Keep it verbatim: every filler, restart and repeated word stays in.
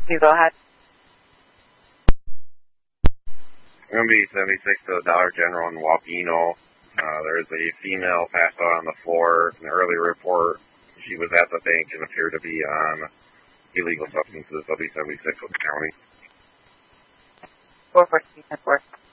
You go ahead. I'm going to be seventy-six to the Dollar General in Wapino. Uh, there's a female passed out on the floor. In an early report, she was at the bank and appeared to be on illegal substances. I'll be seventy-six with the county. four fourteen, ten four.